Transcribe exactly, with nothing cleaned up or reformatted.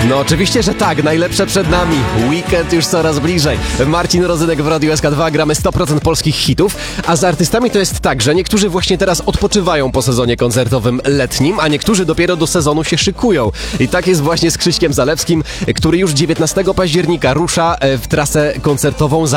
No oczywiście, że tak, najlepsze przed nami. Weekend już coraz bliżej. Marcin Rozynek w Radiu S K dwa, gramy sto procent polskich hitów, a z artystami to jest tak, że niektórzy właśnie teraz odpoczywają po sezonie koncertowym letnim, a niektórzy dopiero do sezonu się szykują. I tak jest właśnie z Krzyśkiem Zalewskim, który już dziewiętnastego października rusza w trasę koncertową.